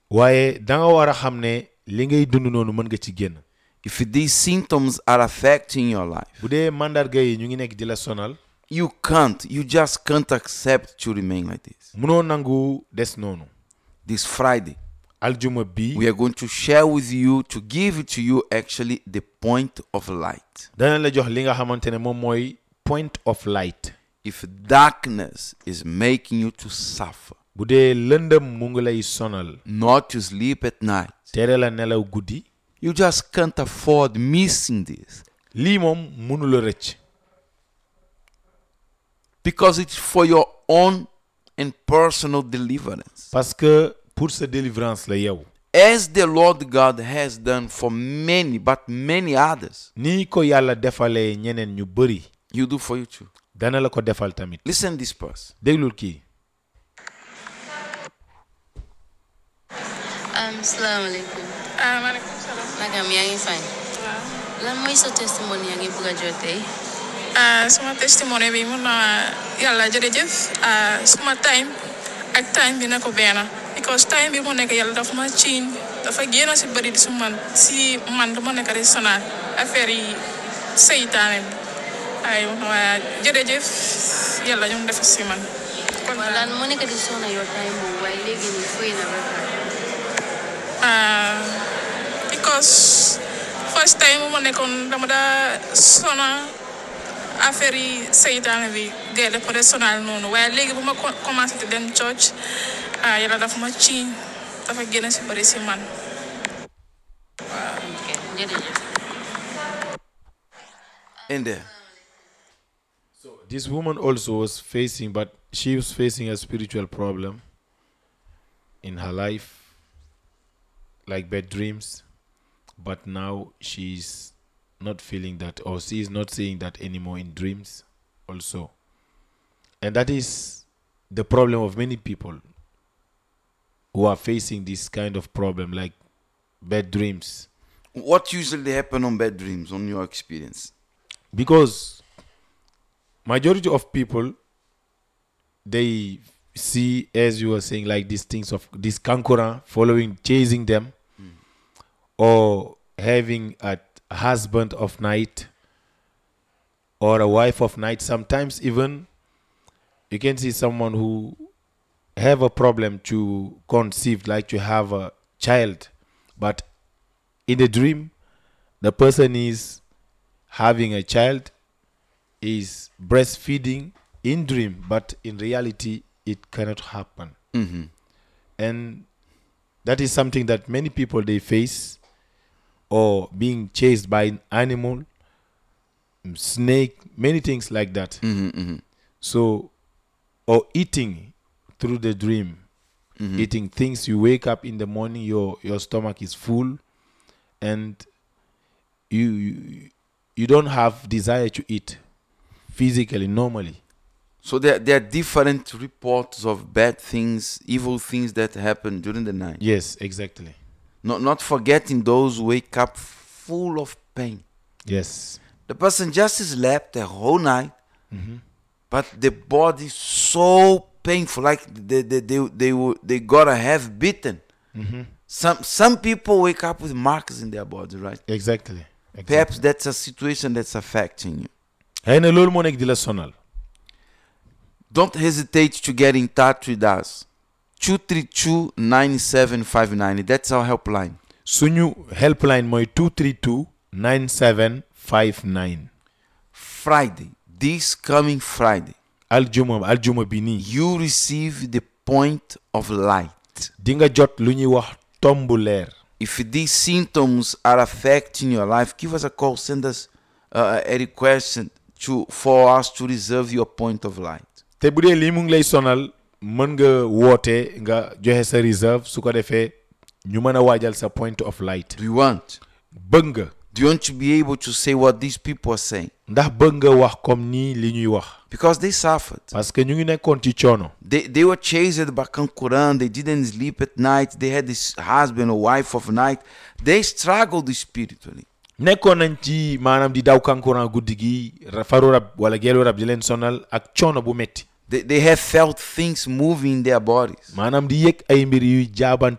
waaye da nga war a xam ne li ngay dund noonu mën nga ci génn. If these symptoms are affecting your life, bu dee mandarga yi ñu ngi nekk di la sonal, you just can't accept to remain like this. munoo nangu des noonu. This Friday, aljuma bi we are going to share with you, to give to you actually the point of light. dana la jox li nga xamante ne moom mooy point of light. If darkness is making you to suffer, bu dee lëndëm mu ngi lay sonal, not to sleep at night, tere la nelaw guddi, you just can't afford missing this. lii moom mënu la rëcc. Because it's for your own and personal deliverance. parce que pour sa délivrance la yow. As the Lord God has done for many, but many others, nii ko yàlla defalee ñeneen ñu bëri, you do for you too. dana la ko defal tamit. Listen this person. déglul kii. Salaamaaleykum. Maaleykum salaam. Nagam yaa ngi fay. Waaw. Lan mooy sa testimony yaa ngi bëgg a jot tey? Suma testimony bi mun na yàlla jërëjëf. Suma time ak time bi na ko benn. Because time bi mu nekk yàlla dafa ma ciin dafa génn si bëri si man dama nekk di sonal affaire yi seytaane bi. Waaye jërëjëf yàlla ñu def si man. Waaw lan moo nekk di sonal yow time boobu waaye léegi nii fooy na ba pare. Because first time mu nekkoon dama daa sonal affaire yi seytaane bi gay dafa de sonal noonu waaye léegi bu ma commencé di dem church yàlla dafa ma ciin dafa génn si bëri si man. Ok jërëjëf. And there. So this woman also was facing a spiritual problem in her life, like bad dreams, but now she's not feeling that, or she is not seeing that anymore in dreams also. And that is the problem of many people who are facing this kind of problem, like bad dreams. What usually happens on bad dreams, on your experience? Because majority of people, they see, as you were saying, like these things of this kankura chasing them, or having a husband of night or a wife of night. Sometimes even you can see someone who have a problem to conceive, like to have a child, but in the dream the person is having a child, is breastfeeding in dream, but in reality it cannot happen. Mm-hmm. And that is something that many people they face, or being chased by an animal, snake, many things like that. Mm-hmm, mm-hmm. So, or eating through the dream, eating things, you wake up in the morning, your stomach is full, and you don't have desire to eat physically, normally. So there are different reports of bad things, evil things that happen during the night. Yes, exactly. Not forgetting those who wake up full of pain. Yes. The person just slept the whole night, but the body so painful, like they gotta have beaten. Some people wake up with marks in their body, right? Exactly. Perhaps that's a situation that's affecting you. Xëy na loolu moo nekk di la sonal. Don't hesitate to get in touch with us. 232-9759. That's our helpline. Suñu helpline mooy 232-9759. Friday, this coming Friday, aljuma bi nii. you receive the point of light. di nga jot lu ñuy wax tombu leer. If these symptoms are affecting your life, give us a call. Send us a request for us to reserve your point of light. te bu dee lii mu ngi lay sonal, mën nga woote nga joxe sa reserve, su ko defee ñu mën a waajal sa point of light. Do you want? bëgg nga. Do you want to be able to say what these people are saying? ndax bëgg nga wax comme nii li ñuy wax. Because they suffered. parce que ñu ngi nekkoon ci coono. They were chased by Kankuran. They didn't sleep at night. They had this husband or wife of night. They struggled spiritually. nekkoon nañ ci maanaam di daw kankurang guddi gi, faru rab wala geelu rab di leen sonal ak coono bu metti. They have felt things moving in their bodies. maanaam di yëg ay mbir yuy jaabante